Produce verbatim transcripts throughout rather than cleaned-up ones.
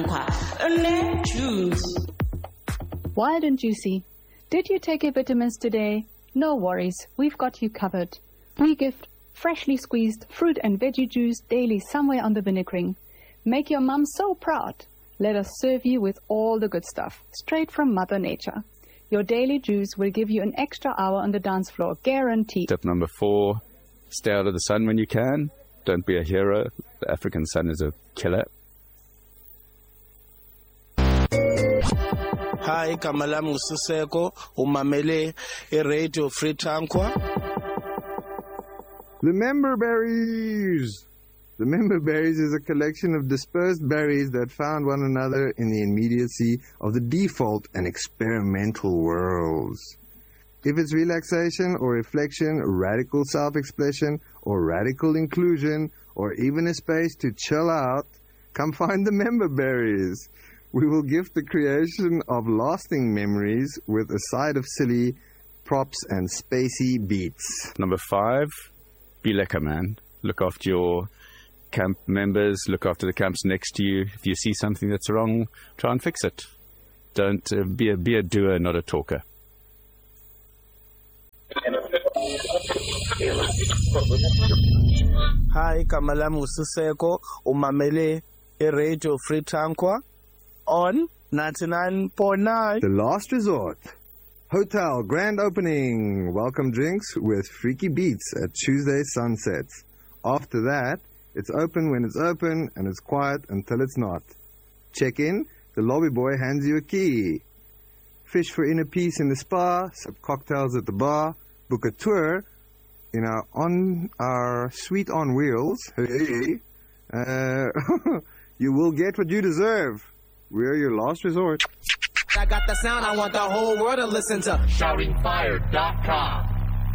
Juice. Wild and juicy. Did you take your vitamins today? No worries, we've got you covered. We gift freshly squeezed fruit and veggie juice daily somewhere on the Vinegar. Make your mum so proud. Let us serve you with all the good stuff, straight from Mother Nature. Your daily juice will give you an extra hour on the dance floor, guaranteed. Tip number four, stay out of the sun when you can. Don't be a hero. The African sun is a killer. Hi, Kamala Musiseko, umamele Radio Free Tankwa. The member berries. The member berries is a collection of dispersed berries that found one another in the immediacy of the default and experimental worlds. If it's relaxation or reflection, radical self-expression or radical inclusion, or even a space to chill out, come find the member berries. We will gift the creation of lasting memories with a side of silly props and spacey beats. Number five, be lekker, man. Look after your camp members, look after the camps next to you. If you see something that's wrong, try and fix it. Don't uh, be a be a doer, not a talker. Hi, Kamala Musiseko, umamele Radio Free Tankwa on ninety-nine point nine. The Last Resort. Hotel grand opening. Welcome drinks with freaky beats at Tuesday sunsets. After that, it's open when it's open and it's quiet until it's not. Check in, the lobby boy hands you a key. Fish for inner peace in the spa, sip cocktails at the bar, book a tour in our on our suite on wheels. Hey, uh, you will get what you deserve. We're your last resort. I got the sound I want the whole world to listen to. shouting fire dot com.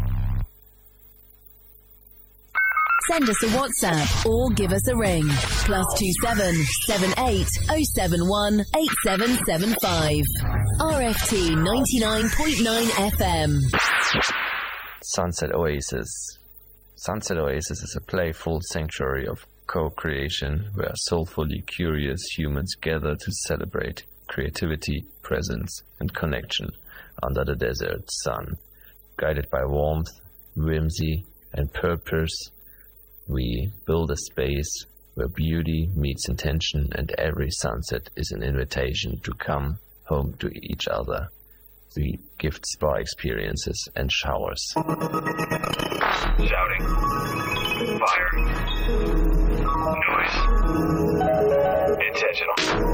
Send us a WhatsApp or give us a ring. Plus two seven seven eight oh seven one eight seven seven five. R F T ninety-nine point nine F M. Sunset Oasis. Sunset Oasis is a playful sanctuary of co-creation where soulfully curious humans gather to celebrate creativity, presence, and connection under the desert sun. Guided by warmth, whimsy, and purpose, we build a space where beauty meets intention, and every sunset is an invitation to come home to each other. We gift spa experiences and showers. Shouting. Fire. Noise. Intentional.